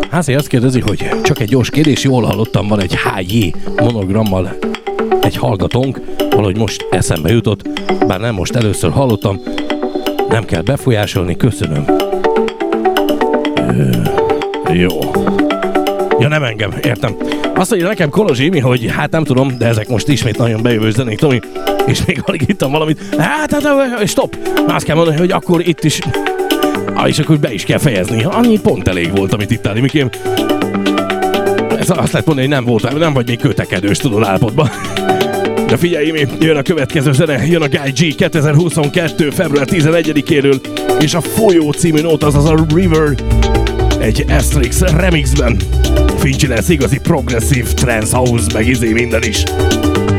Hászi azt kérdezi, hogy csak egy gyors kérdés, jól hallottam, van egy HJ monogrammal egy hallgatónk, valahogy most eszembe jutott, bár nem most, először hallottam, nem kell befolyásolni, köszönöm. Jó. Ja, nem engem, értem. Azt mondja nekem Kolozsimi, hogy hát nem tudom, de ezek most ismét nagyon bejövő zenék, Tomi, és még alig ittam valamit. Hát, stop! Azt kell mondani, hogy akkor itt is... és akkor be is kell fejezni. Annyi pont elég volt, amit ittál, Mikém. Ez azt lehet mondani, hogy nem vagy még kötekedős, tudod, állapotban. De figyelj, mi jön a következő zene, jön a Guy G 2022. február 11-éről, és a Folyó című nót, azaz a River, egy Asterix remixben. Fincsi lesz igazi progresszív trance house, meg minden is.